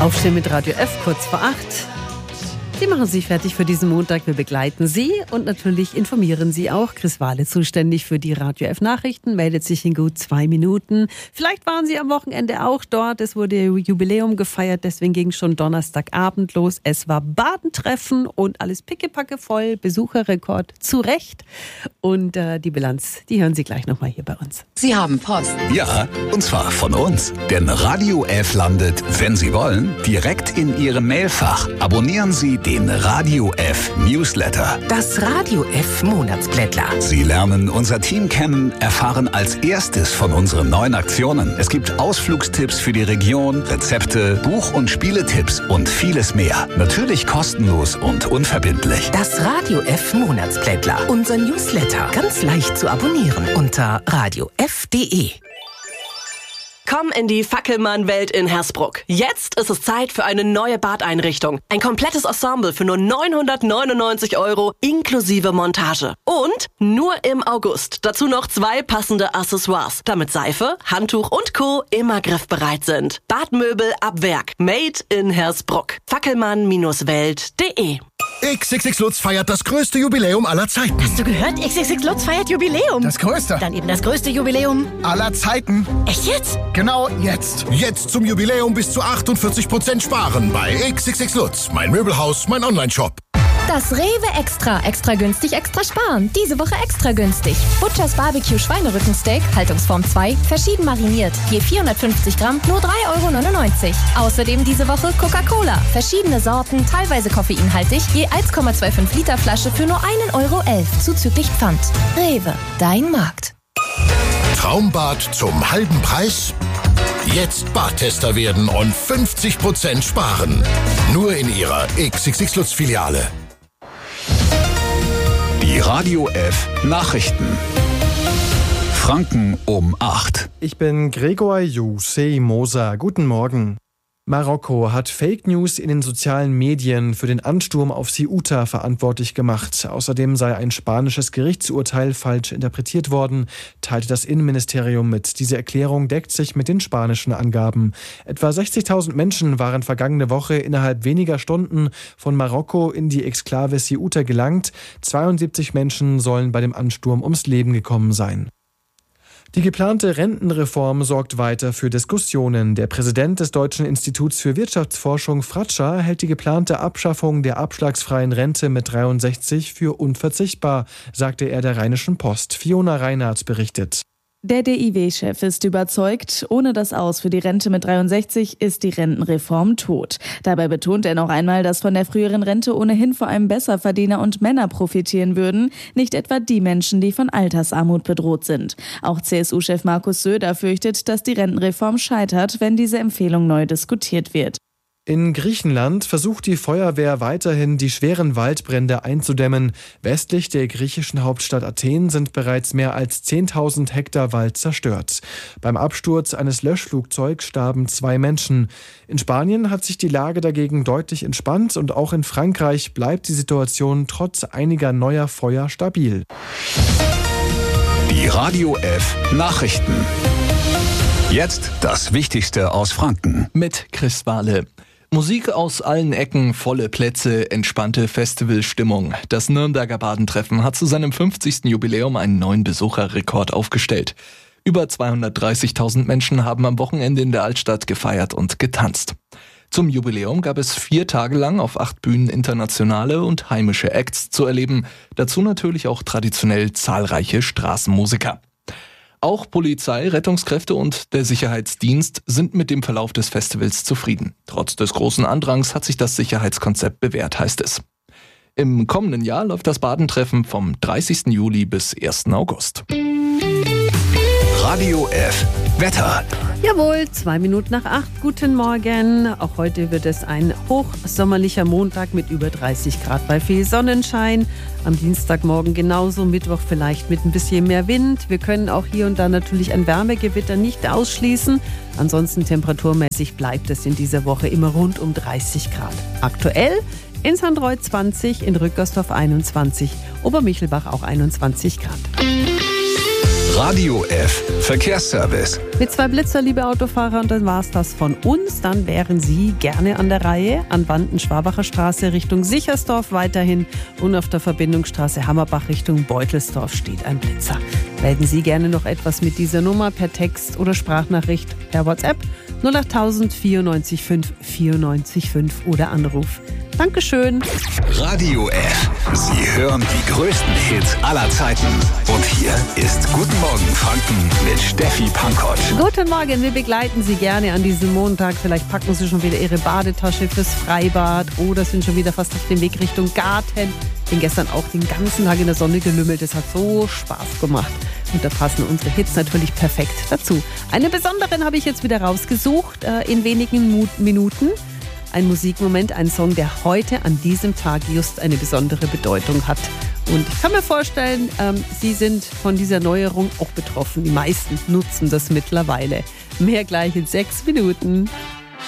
Aufstehen mit Radio F, kurz vor 8. Sie machen sich fertig für diesen Montag. Wir begleiten Sie und natürlich informieren Sie auch. Chris Wahle, zuständig für die Radio F Nachrichten, meldet sich in gut 2 Minuten. Vielleicht waren Sie am Wochenende auch dort. Es wurde Jubiläum gefeiert, deswegen ging es schon Donnerstagabend los. Es war Badentreffen und alles pickepacke voll. Besucherrekord zu Recht. Und die Bilanz, die hören Sie gleich nochmal hier bei uns. Sie haben Post. Ja, und zwar von uns. Denn Radio F landet, wenn Sie wollen, direkt in Ihrem Mailfach. Abonnieren Sie den Radio F Newsletter. Das Radio F Monatsblättler. Sie lernen unser Team kennen, erfahren als erstes von unseren neuen Aktionen. Es gibt Ausflugstipps für die Region, Rezepte, Buch- und Spieletipps und vieles mehr. Natürlich kostenlos und unverbindlich. Das Radio F Monatsblättler. Unser Newsletter. Ganz leicht zu abonnieren unter radiof.de. Komm in die Fackelmann-Welt in Hersbruck. Jetzt ist es Zeit für eine neue Badeinrichtung. Ein komplettes Ensemble für nur 999 € inklusive Montage. Und nur im August. Dazu noch 2 passende Accessoires, damit Seife, Handtuch und Co. immer griffbereit sind. Badmöbel ab Werk. Made in Hersbruck. Fackelmann-welt.de. XXX Lutz feiert das größte Jubiläum aller Zeiten. Hast du gehört? XXX Lutz feiert Jubiläum. Das größte. Dann eben das größte Jubiläum aller Zeiten. Echt jetzt? Genau jetzt. Jetzt zum Jubiläum bis zu 48% sparen bei XXX Lutz. Mein Möbelhaus, mein Onlineshop. Das Rewe Extra. Extra günstig, extra sparen. Diese Woche extra günstig. Butchers Barbecue Schweinerückensteak, Haltungsform 2, verschieden mariniert. Je 450 Gramm, nur 3,99 €. Außerdem diese Woche Coca-Cola. Verschiedene Sorten, teilweise koffeinhaltig. Je 1,25 Liter Flasche für nur 1,11 € zuzüglich Pfand. Rewe, dein Markt. Traumbad zum halben Preis? Jetzt Badtester werden und 50% sparen. Nur in Ihrer XXX Lutz Filiale. Die Radio F Nachrichten. Franken um 8. Ich bin Gregor Jusei Moser. Guten Morgen. Marokko hat Fake News in den sozialen Medien für den Ansturm auf Ceuta verantwortlich gemacht. Außerdem sei ein spanisches Gerichtsurteil falsch interpretiert worden, teilte das Innenministerium mit. Diese Erklärung deckt sich mit den spanischen Angaben. Etwa 60.000 Menschen waren vergangene Woche innerhalb weniger Stunden von Marokko in die Exklave Ceuta gelangt. 72 Menschen sollen bei dem Ansturm ums Leben gekommen sein. Die geplante Rentenreform sorgt weiter für Diskussionen. Der Präsident des Deutschen Instituts für Wirtschaftsforschung, Fratscher, hält die geplante Abschaffung der abschlagsfreien Rente mit 63 für unverzichtbar, sagte er der Rheinischen Post. Fiona Reinhardt berichtet. Der DIW-Chef ist überzeugt, ohne das Aus für die Rente mit 63 ist die Rentenreform tot. Dabei betont er noch einmal, dass von der früheren Rente ohnehin vor allem Besserverdiener und Männer profitieren würden, nicht etwa die Menschen, die von Altersarmut bedroht sind. Auch CSU-Chef Markus Söder fürchtet, dass die Rentenreform scheitert, wenn diese Empfehlung neu diskutiert wird. In Griechenland versucht die Feuerwehr weiterhin, die schweren Waldbrände einzudämmen. Westlich der griechischen Hauptstadt Athen sind bereits mehr als 10.000 Hektar Wald zerstört. Beim Absturz eines Löschflugzeugs starben 2 Menschen. In Spanien hat sich die Lage dagegen deutlich entspannt und auch in Frankreich bleibt die Situation trotz einiger neuer Feuer stabil. Die Radio F Nachrichten. Jetzt das Wichtigste aus Franken. Mit Chris Wahle. Musik aus allen Ecken, volle Plätze, entspannte Festivalstimmung. Das Nürnberger Badentreffen hat zu seinem 50. Jubiläum einen neuen Besucherrekord aufgestellt. Über 230.000 Menschen haben am Wochenende in der Altstadt gefeiert und getanzt. Zum Jubiläum gab es 4 Tage lang auf 8 Bühnen internationale und heimische Acts zu erleben. Dazu natürlich auch traditionell zahlreiche Straßenmusiker. Auch Polizei, Rettungskräfte und der Sicherheitsdienst sind mit dem Verlauf des Festivals zufrieden. Trotz des großen Andrangs hat sich das Sicherheitskonzept bewährt, heißt es. Im kommenden Jahr läuft das Badentreffen vom 30. Juli bis 1. August. Radio F Wetter. Jawohl, 2 Minuten nach 8. Guten Morgen. Auch heute wird es ein hochsommerlicher Montag mit über 30 Grad bei viel Sonnenschein. Am Dienstagmorgen genauso, Mittwoch vielleicht mit ein bisschen mehr Wind. Wir können auch hier und da natürlich ein Wärmegewitter nicht ausschließen. Ansonsten temperaturmäßig bleibt es in dieser Woche immer rund um 30 Grad. Aktuell in Sandreuth 20, in Rückersdorf 21, Obermichelbach auch 21 Grad. Radio F Verkehrsservice. Mit 2 Blitzer, liebe Autofahrer, und dann war's das von uns. Dann wären Sie gerne an der Reihe. An Wanden-Schwabacher Straße Richtung Sichersdorf weiterhin und auf der Verbindungsstraße Hammerbach Richtung Beutelsdorf steht ein Blitzer. Melden Sie gerne noch etwas mit dieser Nummer per Text oder Sprachnachricht per WhatsApp 08000 94 5 94 5 oder Anruf. Dankeschön. Radio F. Sie hören die größten Hits aller Zeiten. Und hier ist Guten Morgen Franken mit Steffi Pankott. Guten Morgen, wir begleiten Sie gerne an diesem Montag. Vielleicht packen Sie schon wieder Ihre Badetasche fürs Freibad oder sind schon wieder fast auf dem Weg Richtung Garten. Ich bin gestern auch den ganzen Tag in der Sonne gelümmelt. Es hat so Spaß gemacht. Und da passen unsere Hits natürlich perfekt dazu. Einen besonderen habe ich jetzt wieder rausgesucht in wenigen Minuten. Ein Musikmoment, ein Song, der heute an diesem Tag just eine besondere Bedeutung hat. Und ich kann mir vorstellen, Sie sind von dieser Neuerung auch betroffen. Die meisten nutzen das mittlerweile. Mehr gleich in 6 Minuten.